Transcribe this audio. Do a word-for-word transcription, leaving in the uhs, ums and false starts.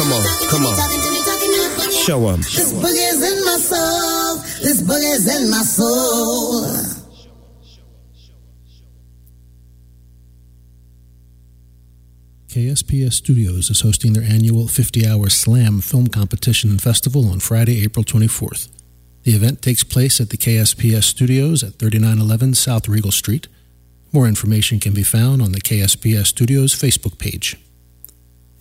Come on, come on. Show 'em. This boogie's in my soul. This boogie's in my soul. K S P S Studios is hosting their annual fifty-hour Slam Film Competition and Festival on Friday, April twenty-fourth. The event takes place at the K S P S Studios at thirty-nine eleven South Regal Street. More information can be found on the K S P S Studios Facebook page.